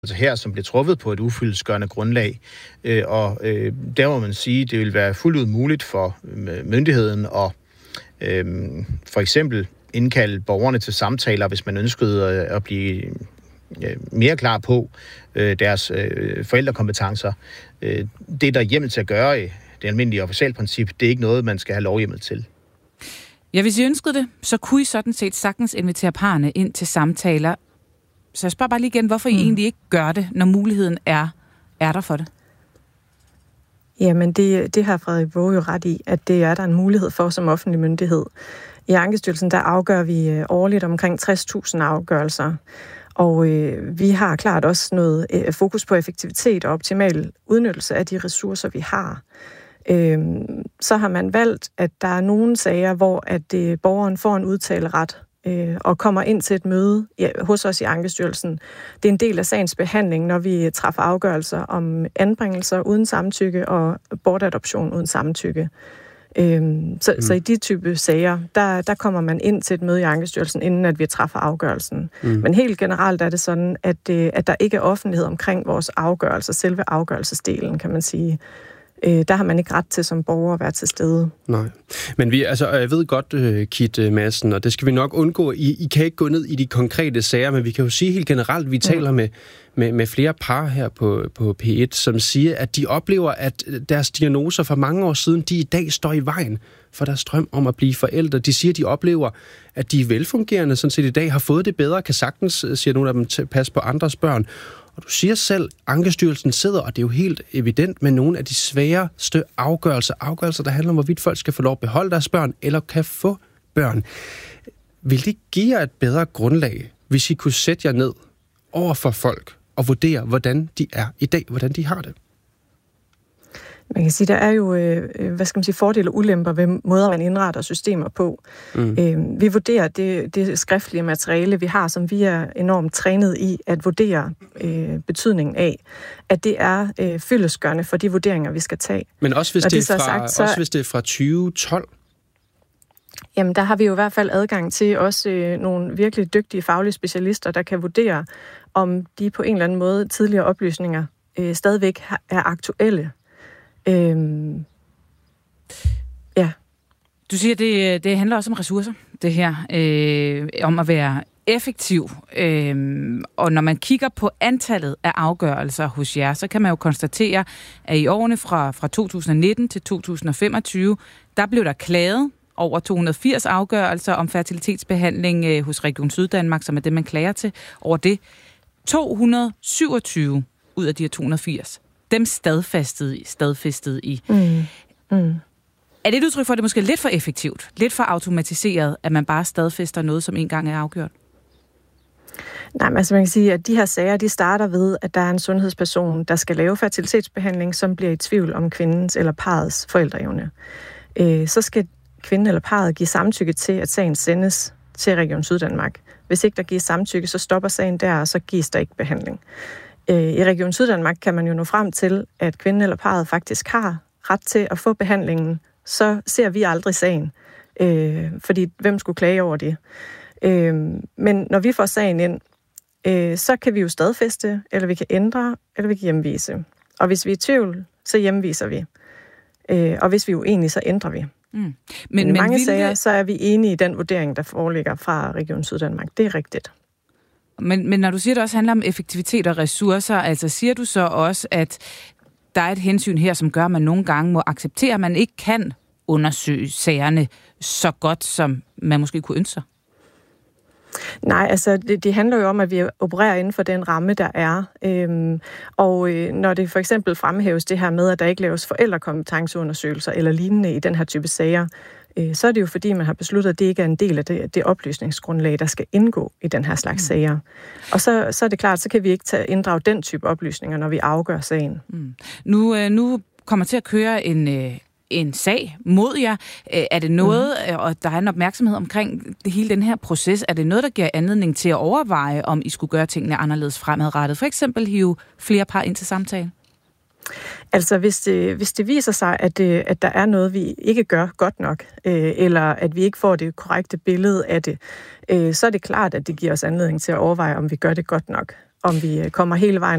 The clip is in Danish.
her, som bliver truffet på et ufyldestgørende grundlag. Der må man sige, at det vil være fuldt ud muligt for myndigheden at for eksempel indkalde borgerne til samtaler, hvis man ønskede at blive mere klar på deres forældrekompetencer. Det, der er hjemmel til at gøre, det almindelige officialprincip, det er ikke noget, man skal have lovhjemmel til. Ja, hvis I ønskede det, så kunne I sådan set sagtens invitere parerne ind til samtaler. Så jeg spørger bare lige igen, hvorfor I egentlig ikke gør det, når muligheden er der for det? Jamen, det har Frederik Waage jo ret i, at det er der en mulighed for som offentlig myndighed. I Ankestyrelsen, der afgør vi årligt omkring 60.000 afgørelser. Og vi har klart også noget fokus på effektivitet og optimal udnyttelse af de ressourcer, vi har. Så har man valgt, at der er nogle sager, hvor at borgeren får en udtaleret og kommer ind til et møde hos os i Ankestyrelsen. Det er en del af sagens behandling, når vi træffer afgørelser om anbringelser uden samtykke og bortadoption uden samtykke. Så i de type sager, der kommer man ind til et møde i Ankestyrelsen, inden at vi træffer afgørelsen. Men helt generelt er det sådan, at der ikke er offentlighed omkring vores afgørelser, selve afgørelsesdelen, kan man sige. Der har man ikke ret til som borger at være til stede. Nej. Men jeg ved godt, Kit Madsen, og det skal vi nok undgå. I kan ikke gå ned i de konkrete sager, men vi kan jo sige helt generelt, at vi taler med flere par her på P1, som siger, at de oplever, at deres diagnoser for mange år siden, de i dag står i vejen for deres drøm om at blive forældre. De siger, at de oplever, at de er velfungerende, sådan set i dag har fået det bedre, kan sagtens, siger nogle af dem, passe på andres børn. Og du siger selv, Ankestyrelsen sidder, og det er jo helt evident, med nogle af de sværeste afgørelser, der handler om, hvorvidt folk skal få lov at beholde deres børn, eller kan få børn. Vil det give jer et bedre grundlag, hvis I kunne sætte jer ned over for folk og vurdere, hvordan de er i dag, hvordan de har det? Man kan sige, der er jo fordele og ulemper ved måder, man indretter systemer på. Vi vurderer det skriftlige materiale, vi har, som vi er enormt trænet i at vurdere betydningen af, at det er fyldestgørende for de vurderinger, vi skal tage. Men også hvis, hvis det er fra 2012? Jamen, der har vi jo i hvert fald adgang til også nogle virkelig dygtige faglige specialister, der kan vurdere, om de på en eller anden måde tidligere oplysninger stadigvæk er aktuelle. Ja. Du siger, det handler også om ressourcer, det her, om at være effektiv. Og når man kigger på antallet af afgørelser hos jer, så kan man jo konstatere, at i årene fra 2019 til 2025, der blev der klaget over 280 afgørelser om fertilitetsbehandling hos Region Syddanmark, som er det, man klager til. Over det 227 ud af de her 280. Dem stadfæstede I. Er det et udtryk for, at det måske er lidt for effektivt, lidt for automatiseret, at man bare stadfæster noget, som engang er afgjort? Nej, men altså man kan sige, at de her sager, de starter ved, at der er en sundhedsperson, der skal lave fertilitetsbehandling, som bliver i tvivl om kvindens eller parrets forældreevne. Så skal kvinden eller parret give samtykke til, at sagen sendes til Region Syddanmark. Hvis ikke der gives samtykke, så stopper sagen der, og så gives der ikke behandling. I Region Syddanmark kan man jo nå frem til, at kvinden eller parret faktisk har ret til at få behandlingen. Så ser vi aldrig sagen, fordi hvem skulle klage over det? Men når vi får sagen ind, så kan vi jo stadfæste, eller vi kan ændre, eller vi kan hjemvise. Og hvis vi er i tvivl, så hjemviser vi. Og hvis vi er uenige, så ændrer vi. Men i mange sager, så er vi enige i den vurdering, der foreligger fra Region Syddanmark. Det er rigtigt. Men når du siger, at det også handler om effektivitet og ressourcer, altså siger du så også, at der er et hensyn her, som gør, at man nogle gange må acceptere, at man ikke kan undersøge sagerne så godt, som man måske kunne ønske sig? Nej, altså det handler jo om, at vi opererer inden for den ramme, der er. Når det for eksempel fremhæves det her med, at der ikke laves forældrekompetenceundersøgelser eller lignende i den her type sager, så er det jo fordi, man har besluttet, at det ikke er en del af det oplysningsgrundlag, der skal indgå i den her slags sager. Og så er det klart, så kan vi ikke inddrage den type oplysninger, når vi afgør sagen. Nu kommer til at køre en sag mod jer. Er det noget, og der er en opmærksomhed omkring hele den her proces, er det noget, der giver anledning til at overveje, om I skulle gøre tingene anderledes fremadrettet? For eksempel hive flere par ind til samtale? Altså, hvis det viser sig, at der er noget, vi ikke gør godt nok, eller at vi ikke får det korrekte billede af det, så er det klart, at det giver os anledning til at overveje, om vi gør det godt nok. om vi kommer hele vejen